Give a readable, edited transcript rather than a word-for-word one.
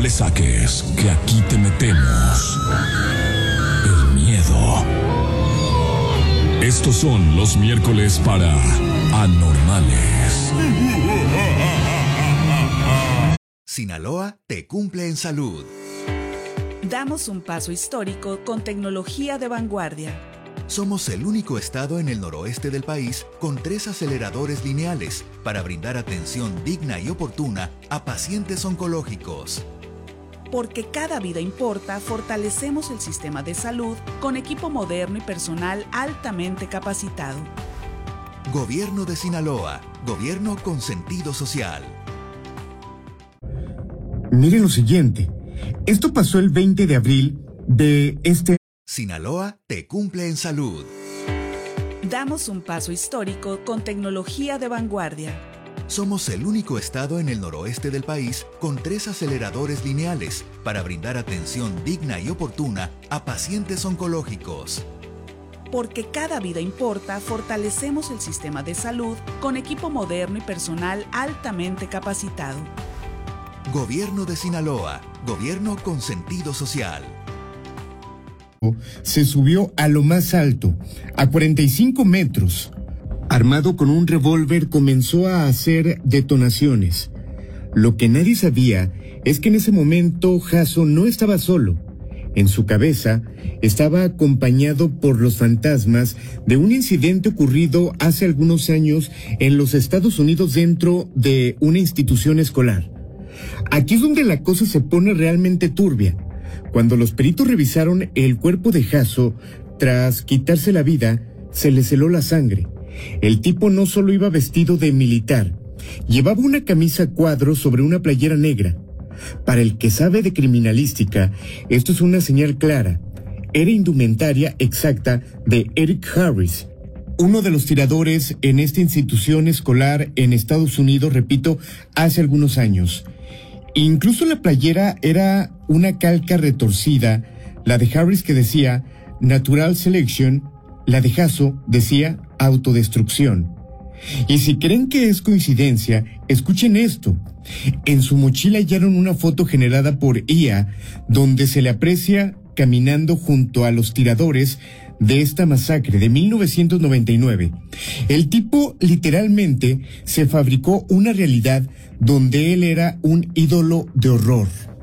le saques, que aquí te metemos el miedo. Estos son los miércoles para Anormales. Sinaloa te cumple en salud. Damos un paso histórico con tecnología de vanguardia. Somos el único estado en el noroeste del país con 3 aceleradores lineales para brindar atención digna y oportuna a pacientes oncológicos. Porque cada vida importa, fortalecemos el sistema de salud con equipo moderno y personal altamente capacitado. Gobierno de Sinaloa, gobierno con sentido social. Miren lo siguiente, esto pasó el 20 de abril de este... Sinaloa te cumple en salud. Damos un paso histórico con tecnología de vanguardia. Somos el único estado en el noroeste del país con 3 aceleradores lineales para brindar atención digna y oportuna a pacientes oncológicos. Porque cada vida importa, fortalecemos el sistema de salud con equipo moderno y personal altamente capacitado. Gobierno de Sinaloa, gobierno con sentido social. Se subió a lo más alto, a 45 metros. Armado con un revólver, comenzó a hacer detonaciones. Lo que nadie sabía es que en ese momento Jasso no estaba solo. En su cabeza estaba acompañado por los fantasmas de un incidente ocurrido hace algunos años en los Estados Unidos dentro de una institución escolar. Aquí es donde la cosa se pone realmente turbia. Cuando los peritos revisaron el cuerpo de Jasso, tras quitarse la vida, se le heló la sangre. El tipo no solo iba vestido de militar, llevaba una camisa a cuadros sobre una playera negra. Para el que sabe de criminalística, esto es una señal clara. Era indumentaria exacta de Eric Harris, uno de los tiradores en esta institución escolar en Estados Unidos, repito, hace algunos años. Incluso la playera era una calca retorcida, la de Harris que decía Natural Selection, la de Jasso decía autodestrucción. Y si creen que es coincidencia, escuchen esto. En su mochila hallaron una foto generada por IA, donde se le aprecia caminando junto a los tiradores de esta masacre de 1999. El tipo literalmente se fabricó una realidad donde él era un ídolo de horror.